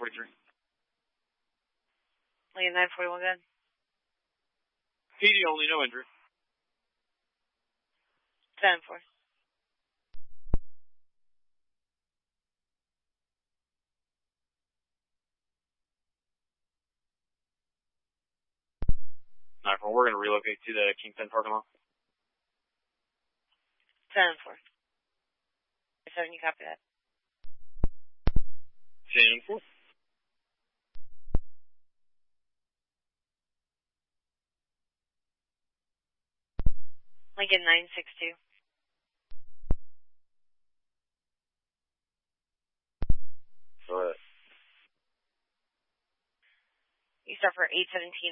943. Lincoln 941, good. PD only, no injury. 10-4. We're going to relocate to the Kingpin parking lot. 10-4. 7, you copy that. 10-4. Lincoln 962. Go ahead. You start for 817.